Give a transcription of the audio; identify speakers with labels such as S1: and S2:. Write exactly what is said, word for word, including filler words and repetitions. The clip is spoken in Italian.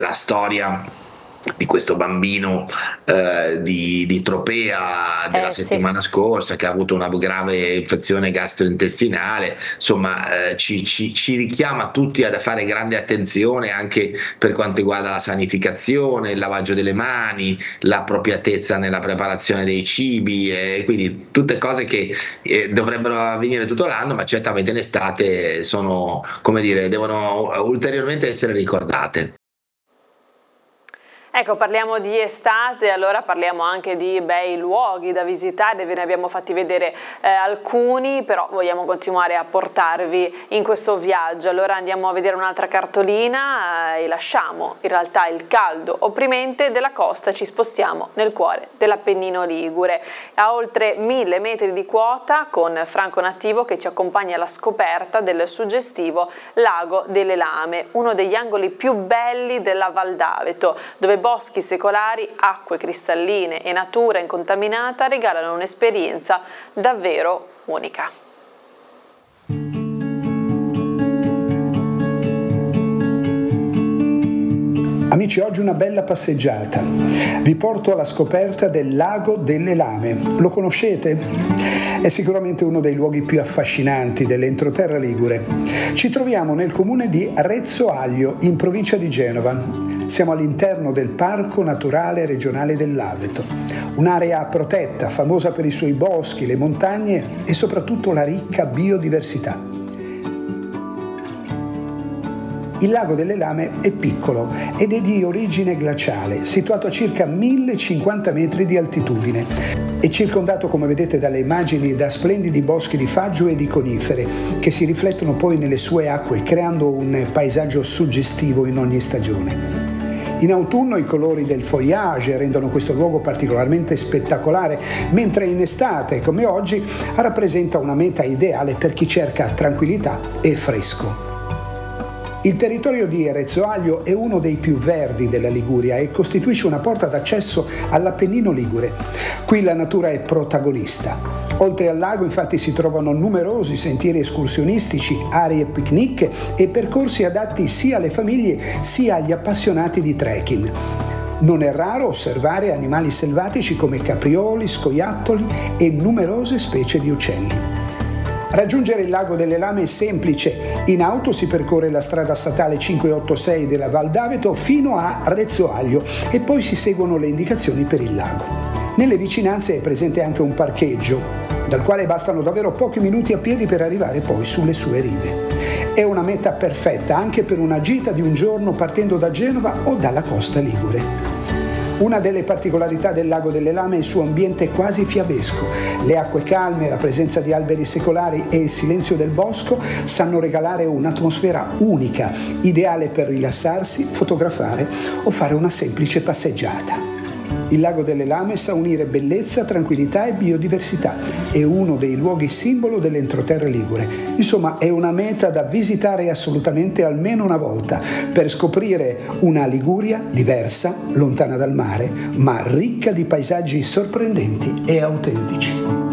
S1: la storia di questo bambino eh, di, di Tropea della
S2: Eh sì.
S1: settimana scorsa che ha avuto una grave infezione gastrointestinale, insomma eh, ci, ci, ci richiama tutti ad fare grande attenzione anche per quanto riguarda la sanificazione, il lavaggio delle mani, l'appropriatezza nella preparazione dei cibi, e quindi tutte cose che eh, dovrebbero avvenire tutto l'anno, ma certamente in estate sono, come dire, devono ulteriormente essere ricordate.
S2: Ecco, parliamo di estate, allora parliamo anche di bei luoghi da visitare, ve ne abbiamo fatti vedere eh, alcuni, però vogliamo continuare a portarvi in questo viaggio. Allora andiamo a vedere un'altra cartolina eh, e lasciamo in realtà il caldo opprimente della costa e ci spostiamo nel cuore dell'Appennino Ligure. A oltre mille metri di quota, con Franco Nattivo che ci accompagna alla scoperta del suggestivo Lago delle Lame, uno degli angoli più belli della Val d'Aveto, dove boschi secolari, acque cristalline e natura incontaminata regalano un'esperienza davvero unica.
S3: Amici, oggi una bella passeggiata. Vi porto alla scoperta del Lago delle Lame. Lo conoscete? È sicuramente uno dei luoghi più affascinanti dell'entroterra ligure. Ci troviamo nel comune di Rezzo Aglio, in provincia di Genova. Siamo all'interno del Parco Naturale Regionale dell'Aveto, un'area protetta, famosa per i suoi boschi, le montagne e soprattutto la ricca biodiversità. Il Lago delle Lame è piccolo ed è di origine glaciale, situato a circa millecinquanta metri di altitudine. È circondato, come vedete dalle immagini, da splendidi boschi di faggio e di conifere che si riflettono poi nelle sue acque, creando un paesaggio suggestivo in ogni stagione. In autunno i colori del feuillage rendono questo luogo particolarmente spettacolare, mentre in estate, come oggi, rappresenta una meta ideale per chi cerca tranquillità e fresco. Il territorio di Rezzo Aglio è uno dei più verdi della Liguria e costituisce una porta d'accesso all'Appennino Ligure. Qui la natura è protagonista. Oltre al lago infatti si trovano numerosi sentieri escursionistici, aree picnic e percorsi adatti sia alle famiglie sia agli appassionati di trekking. Non è raro osservare animali selvatici come caprioli, scoiattoli e numerose specie di uccelli. Raggiungere il Lago delle Lame è semplice. In auto si percorre la strada statale cinquecentottantasei della Val d'Aveto fino a Rezzo Aglio e poi si seguono le indicazioni per il lago. Nelle vicinanze è presente anche un parcheggio, dal quale bastano davvero pochi minuti a piedi per arrivare poi sulle sue rive. È una meta perfetta anche per una gita di un giorno partendo da Genova o dalla costa ligure. Una delle particolarità del Lago delle Lame è il suo ambiente quasi fiabesco. Le acque calme, la presenza di alberi secolari e il silenzio del bosco sanno regalare un'atmosfera unica, ideale per rilassarsi, fotografare o fare una semplice passeggiata. Il Lago delle Lame sa unire bellezza, tranquillità e biodiversità. È uno dei luoghi simbolo dell'entroterra ligure. Insomma, è una meta da visitare assolutamente almeno una volta per scoprire una Liguria diversa, lontana dal mare, ma ricca di paesaggi sorprendenti e autentici.